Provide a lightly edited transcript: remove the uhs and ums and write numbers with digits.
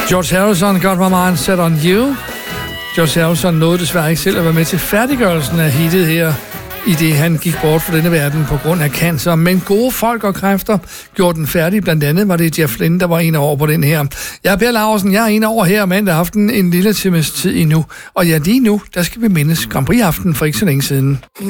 George Harrison, Got My Mind Set On You. George Harrison nåede desværre ikke selv at være med til færdiggørelsen af hittet her, i det han gik bort fra denne verden på grund af cancer. Men gode folk og kræfter gjorde den færdig. Blandt andet var det Jeff Lynne, der var en over på den her. Jeg er Per Laursen, jeg er en over her mandag aften en lille times tid endnu. Og ja, lige nu, der skal vi mindes Grand Prix aften for ikke så længe siden.